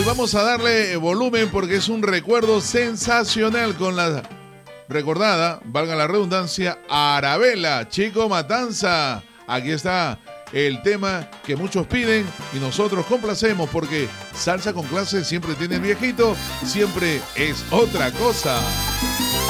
Vamos a darle volumen porque es un recuerdo sensacional con la recordada, valga la redundancia, Arabella, Chico Matanza. Aquí está el tema que muchos piden y nosotros complacemos porque salsa con clase siempre tiene el viejito, siempre es otra cosa.